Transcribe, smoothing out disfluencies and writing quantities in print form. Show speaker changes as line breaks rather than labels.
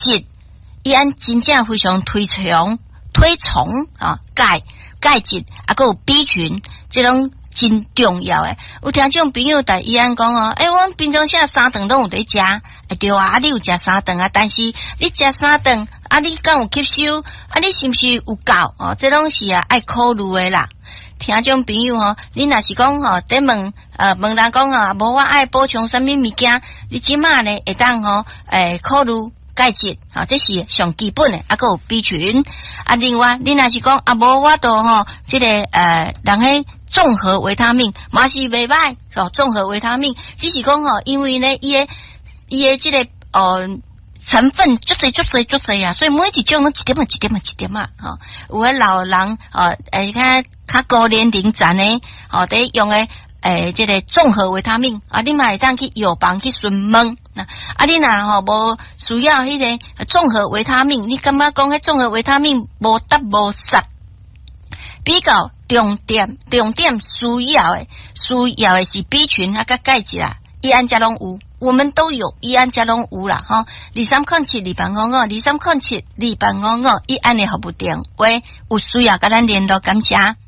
质，伊安真正非常推崇啊钙质，啊个有 B 群，这种真重要诶。有听众朋友在伊安讲哦，我平常时三顿拢有在食，对啊，你有食三顿啊，但是你食三顿啊，你敢有吸收啊？你是不是有够哦？这拢是爱考虑诶啦。听众朋友吼，你若是讲吼，在问人讲啊，无我爱补充什么物件，你即马呢会当吼考虑钙质啊，这是上基本的，还有 B 群啊。另外，你若是讲啊，无我都吼，这个人迄综合维他命嘛是袂歹哦，综合维他命只是讲吼，因为呢，伊的这个成分足侪啊，所以每一种拢一点啊，吼、有诶老人看较高年龄层诶，得用诶这个综合维他命啊，你嘛会当去药房去询问啊，你若无需要迄个综合维他命，你感觉讲迄综合维他命无搭无煞，比较重点需要诶是 B 群啊，甲钙质啊，伊安家拢有。我们都有伊安家拢有啦哈，23072855，23072855，伊安尼服务电话有需要甲咱联络，感谢。